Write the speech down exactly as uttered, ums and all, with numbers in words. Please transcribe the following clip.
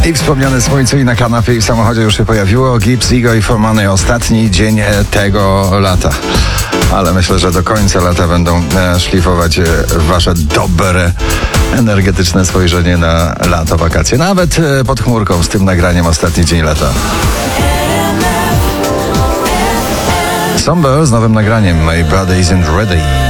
I wspomniane słońce i na kanapie i w samochodzie już się pojawiło. Gibbs, Ego i For Money. Ostatni dzień tego lata. Ale myślę, że do końca lata będą szlifować wasze dobre, energetyczne spojrzenie na lato, wakacje. Nawet pod chmurką z tym nagraniem ostatni dzień lata. Somber z nowym nagraniem My Body Isn't Ready.